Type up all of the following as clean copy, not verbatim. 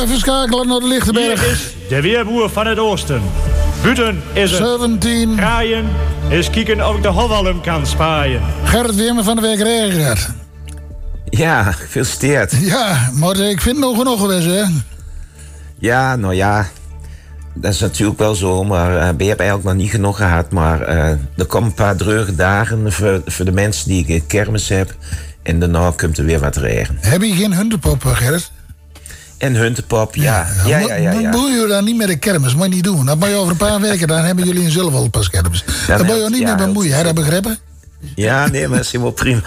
Even schakelen naar de Lichtenberg. Hier is de weerboer van het oosten. Buiten is het 17. Kraaien is kijken of ik de Hofwalm kan spaaien. Gerrit Weerman van de Week Regegaard. Ja, gefeliciteerd. Ja, maar ik vind het nog genoeg geweest, hè? Ja, nou ja, dat is natuurlijk wel zo, maar je hebt eigenlijk nog niet genoeg gehad. Maar er komen een paar drukke dagen voor de mensen die ik kermis heb. En daarna komt er weer wat regen. Heb je geen huntenpop, Gerrit? En huntenpop, ja. Bemoei je dan niet met de kermis, moet je niet doen. Dat moet je over een paar weken, dan hebben jullie zelf al pas kermis. Dan moet je niet meer bemoeien, hè, dat begrepen? Ja, nee, maar dat is helemaal prima.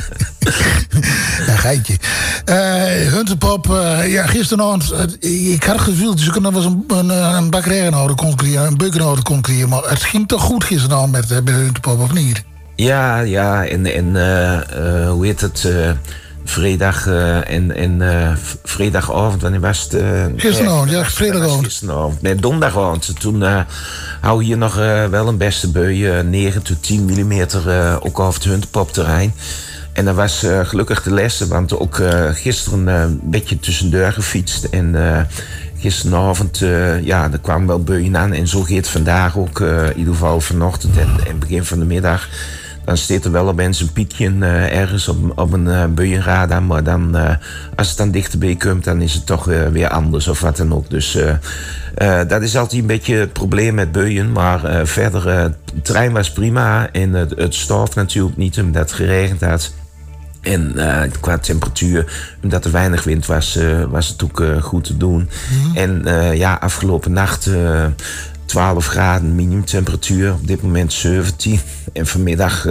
Ja, geitje. Huntenpop, gisteravond, ik had het gevoel, dus ik nog was een bakkerijgenhouder kon creëren, een beukenhouder kon creëren, maar het ging toch goed gisteravond met Huntenpop, of niet? Ja, en hoe heet het? Vrijdag en vrijdagavond, wanneer was het? Gisteravond, vrijdagavond. Gisteravond, nee, donderdagavond. Toen hou hier nog wel een beste bui, 9 tot 10 millimeter, ook over het Huntenpopterrein. En dat was gelukkig de lessen, want ook gisteren een beetje tussendoor gefietst. En gisteravond, er kwamen wel buien aan. En zo gaat het vandaag ook, in ieder geval vanochtend en begin van de middag. Dan staat er wel opeens een piekje ergens op een buienradar. Maar dan, als het dan dichterbij komt, dan is het toch weer anders of wat dan ook. Dus dat is altijd een beetje het probleem met buien. Maar verder, het terrein was prima. En het stoof natuurlijk niet, omdat het geregend had. En qua temperatuur, omdat er weinig wind was, was het ook goed te doen. Mm-hmm. En afgelopen nacht 12 graden minimumtemperatuur. Op dit moment 17. En vanmiddag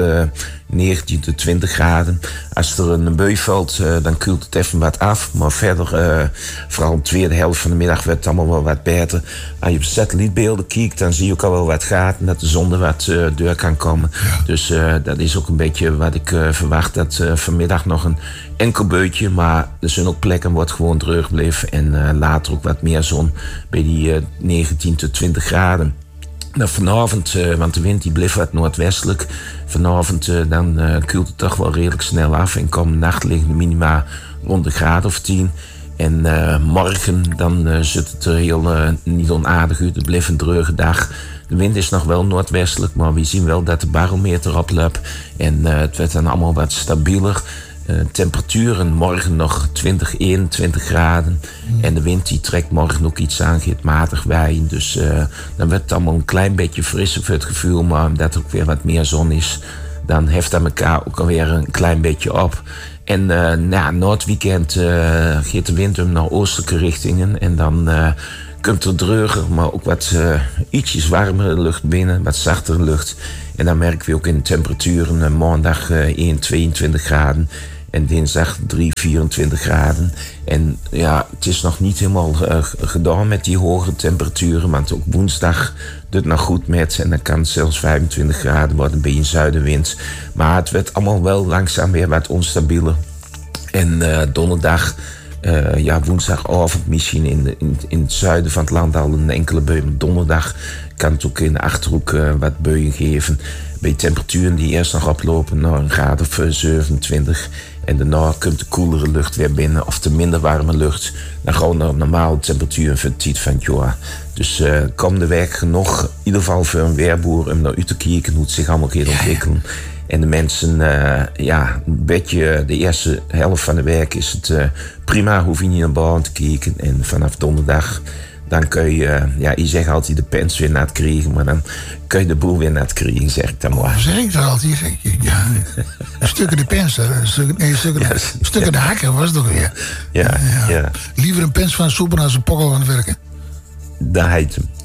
19 tot 20 graden. Als er een bui valt, dan koelt het even wat af. Maar verder, vooral de tweede helft van de middag, werd het allemaal wel wat beter. Als je op satellietbeelden kijkt, dan zie je ook al wel wat gaat. En dat de zon er wat door kan komen. Ja. Dus dat is ook een beetje wat ik verwacht. Dat vanmiddag nog een enkel beutje. Maar er zijn ook plekken waar het gewoon droog bleef. En later ook wat meer zon bij die 19 tot 20 graden. Nou, vanavond, want de wind die bleef wat noordwestelijk. Vanavond dan koelt het toch wel redelijk snel af. En komende nacht liggen de minima rond de graad of 10. En morgen dan zit het er heel niet onaardig uit. Het blijft een drukke dag. De wind is nog wel noordwestelijk, maar we zien wel dat de barometer oploopt. En het werd dan allemaal wat stabieler. Temperaturen morgen nog 20, 21 graden. En de wind die trekt morgen ook iets aan, gaat matig waaien. Dus dan werd het allemaal een klein beetje frisser voor het gevoel. Maar omdat er ook weer wat meer zon is, dan heft dat elkaar ook alweer een klein beetje op. En na het weekend gaat de wind naar oostelijke richtingen. En dan komt er dreuger, maar ook wat ietsjes warmere lucht binnen, wat zachtere lucht. En dan merken we ook in de temperaturen maandag 1, 22 graden. En dinsdag 3, 24 graden. En ja, het is nog niet helemaal gedaan met die hogere temperaturen. Want ook woensdag doet het nog goed met. En dan kan het zelfs 25 graden worden bij een zuidenwind. Maar het werd allemaal wel langzaam weer wat onstabieler. En donderdag, woensdagavond misschien in het zuiden van het land al een enkele bui. Maar donderdag kan het ook in de Achterhoek wat buien geven. Bij temperaturen die eerst nog oplopen naar een graad of 27. En daarna komt de koelere lucht weer binnen. Of de minder warme lucht. Dan gewoon naar normale temperatuur voor het tijd van het jaar. Dus komende week genoeg. In ieder geval voor een weerboer om naar u te kijken hoe het zich allemaal gaat ontwikkelen. En de mensen, een beetje de eerste helft van de week is het prima. Hoef je niet naar buiten te kijken. En vanaf donderdag, dan kun je, je zegt altijd de pens weer nat krijgen. Maar dan kun je de boel weer nat krijgen, zeg ik dan maar. Zeg ik dat altijd? Ja. Stukken de pens, stukken de hakken was het toch weer. Ja. Liever een pens van soepen dan een pokkel aan het werken. Daar heet hem.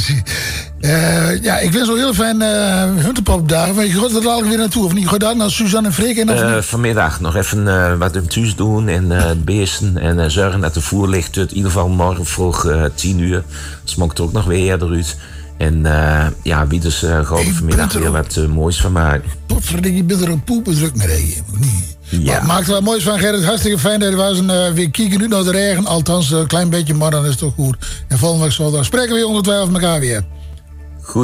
Ja, ik wens wel heel fijn Huntenpopdagen. Maar je gaat er al weer naartoe, of niet? Ga je daar naar Suzanne en Freek? Vanmiddag nog even wat in thuis doen en het beesten. En zorgen dat de voer ligt. In ieder geval morgen vroeg 10 uur. Dat smokt er ook nog weer eerder uit. En wie dus gewoon vanmiddag weer wat moois van maken. Potverdikke, je bent er een poependruk mee rijden. Ja. Maak er wat moois van, Gerrit. Hartstikke fijn dat je was. We kijken nu naar de regen. Althans, een klein beetje, maar dan is het toch goed. En volgende week zondag spreken we weer ongetwijfeld elkaar weer.